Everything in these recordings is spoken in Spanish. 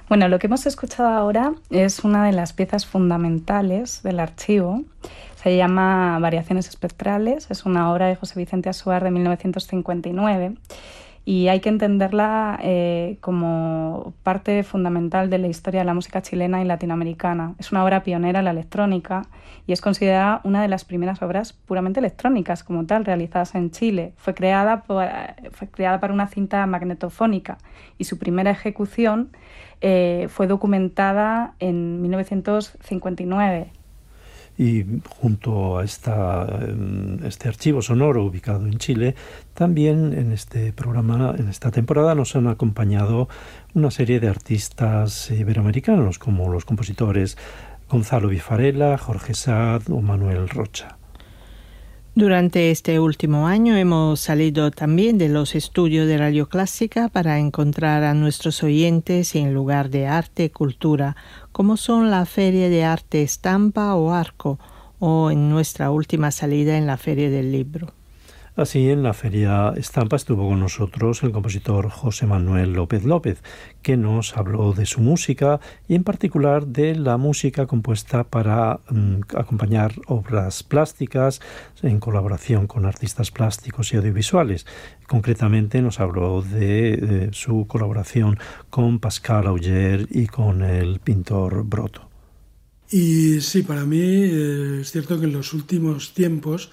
Bueno, lo que hemos escuchado ahora es una de las piezas fundamentales del archivo. Se llama Variaciones espectrales, es una obra de José Vicente Azuar de 1959 y hay que entenderla como parte fundamental de la historia de la música chilena y latinoamericana. Es una obra pionera en la electrónica y es considerada una de las primeras obras puramente electrónicas como tal realizadas en Chile. Fue creada para una cinta magnetofónica y su primera ejecución fue documentada en 1959. Y junto a este archivo sonoro ubicado en Chile, también en este programa, en esta temporada, nos han acompañado una serie de artistas iberoamericanos, como los compositores Gonzalo Vifarella, Jorge Saad o Manuel Rocha. Durante este último año hemos salido también de los estudios de Radio Clásica para encontrar a nuestros oyentes en lugar de arte y cultura, como son la Feria de Arte Estampa o Arco, o en nuestra última salida en la Feria del Libro. Así, en la Feria Estampa estuvo con nosotros el compositor José Manuel López López, que nos habló de su música y en particular de la música compuesta para acompañar obras plásticas en colaboración con artistas plásticos y audiovisuales. Concretamente nos habló de su colaboración con Pascal Auger y con el pintor Broto. Y sí, para mí es cierto que en los últimos tiempos,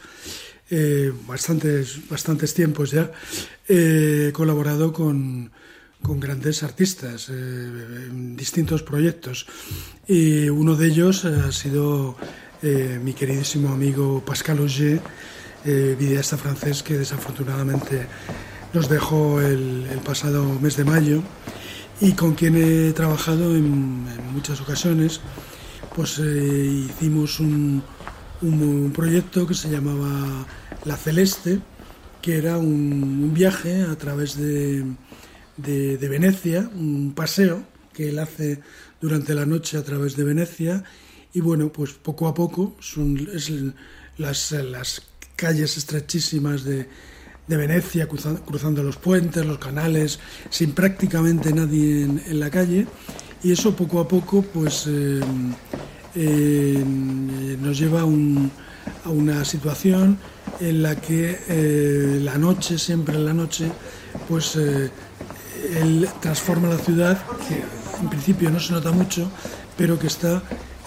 bastantes tiempos ya, he colaborado con grandes artistas en distintos proyectos. Y uno de ellos ha sido mi queridísimo amigo Pascal Auger, videasta francés que desafortunadamente nos dejó el pasado mes de mayo y con quien he trabajado en muchas ocasiones. Pues hicimos un proyecto que se llamaba La Celeste, que era un viaje a través de Venecia, un paseo que él hace durante la noche a través de Venecia, y bueno, pues poco a poco las calles estrechísimas de Venecia, cruzando los puentes, los canales, sin prácticamente nadie en la calle, y eso poco a poco pues nos lleva a una situación en la que siempre en la noche, pues él transforma la ciudad, que en principio no se nota mucho, pero que está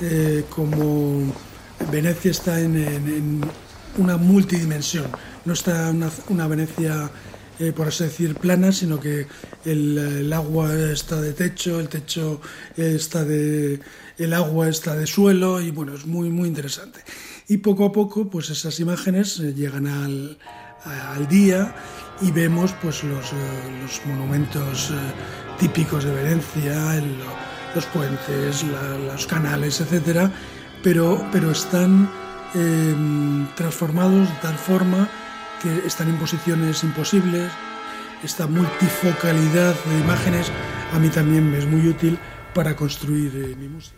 como Venecia está en una multidimensión. No está una Venecia, por así decir, plana, sino que el agua está de techo, el techo está el agua está de suelo, y bueno, es muy, muy interesante. Y poco a poco, pues esas imágenes llegan al día y vemos pues los monumentos típicos de Venecia, los puentes, los canales, etcétera, pero están transformados de tal forma que están en posiciones imposibles. Esta multifocalidad de imágenes a mí también me es muy útil para construir mi música.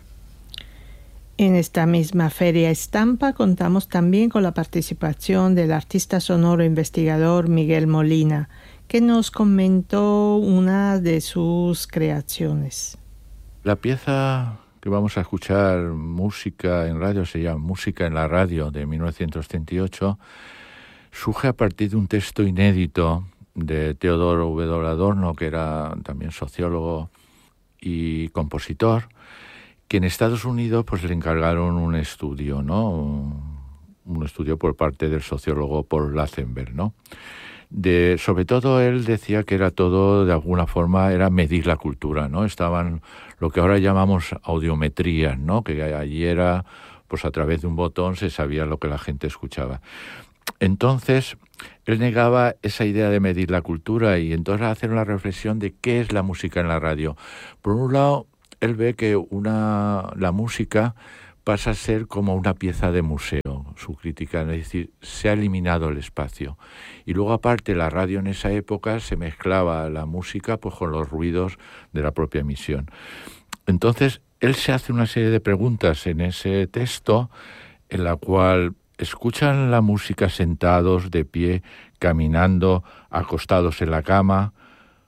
En esta misma Feria Estampa contamos también con la participación del artista sonoro investigador Miguel Molina, que nos comentó una de sus creaciones. La pieza que vamos a escuchar, música en radio, se llama Música en la Radio, de 1938, surge a partir de un texto inédito de Theodor W. Adorno, que era también sociólogo y compositor, que en Estados Unidos pues le encargaron un estudio, ¿no? Un estudio por parte del sociólogo Paul Lazenberg, ¿no? Sobre todo él decía que era todo, de alguna forma, era medir la cultura, ¿no? Estaban lo que ahora llamamos audiometrías, ¿no? Que allí era, pues a través de un botón se sabía lo que la gente escuchaba. Entonces, él negaba esa idea de medir la cultura y entonces hacer una reflexión de qué es la música en la radio. Por un lado, él ve que la música pasa a ser como una pieza de museo, su crítica, es decir, se ha eliminado el espacio. Y luego, aparte, la radio en esa época se mezclaba la música pues con los ruidos de la propia emisión. Entonces, él se hace una serie de preguntas en ese texto, en la cual escuchan la música sentados, de pie, caminando, acostados en la cama.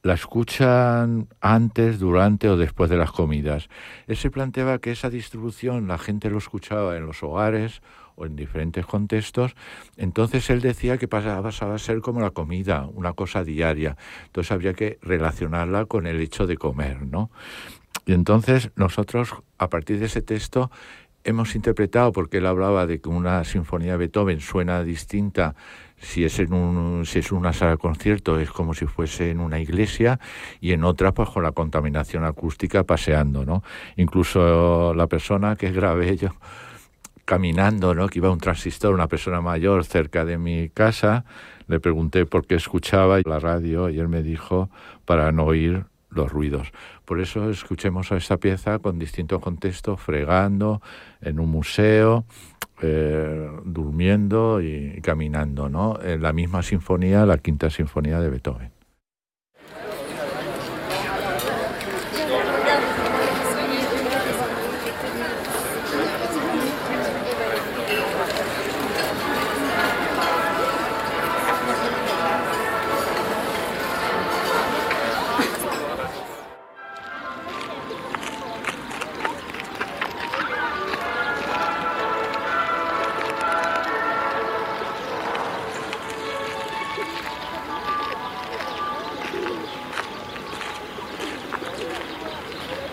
la escuchan antes, durante o después de las comidas. Él se planteaba que esa distribución la gente lo escuchaba en los hogares o en diferentes contextos, entonces él decía que pasaba a ser como la comida, una cosa diaria. Entonces había que relacionarla con el hecho de comer, ¿no? Y entonces nosotros, a partir de ese texto, hemos interpretado, porque él hablaba de que una sinfonía de Beethoven suena distinta si es una sala de concierto, es como si fuese en una iglesia, y en otra pues con la contaminación acústica paseando, ¿no? Incluso la persona que grabé yo caminando, ¿no?, que iba un transistor, una persona mayor cerca de mi casa, le pregunté por qué escuchaba la radio y él me dijo para no oír los ruidos. Por eso escuchemos a esta pieza con distintos contextos, fregando, en un museo, durmiendo y caminando, ¿no? En la misma sinfonía, la Quinta Sinfonía de Beethoven.